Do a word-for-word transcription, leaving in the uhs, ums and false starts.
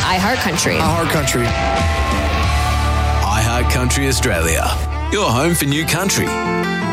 iHeartCountry. iHeartCountry. iHeartCountry Australia. Your home for new country.